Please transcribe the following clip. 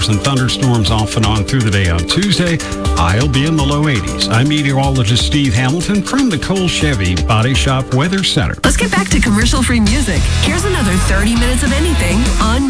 showers and thunderstorms off and on through the day on Tuesday. I'll be in the low 80s. I'm meteorologist Steve Hamilton from the Cole Chevy Body Shop Weather Center. Let's get back to commercial-free music. Here's another 30 minutes of anything on